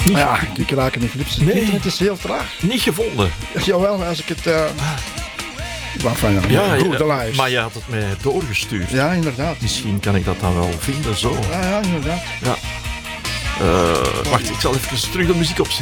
Maar ja, ik raak er niet verliefd. Het internet is heel traag. Niet gevonden. Jawel, als ik het... Waarvan Google Live. Maar je had het mij doorgestuurd. Ja, inderdaad. Misschien kan ik dat dan wel vinden zo. Ja, inderdaad. Ja. Wacht, ik zal even terug de muziek opzetten.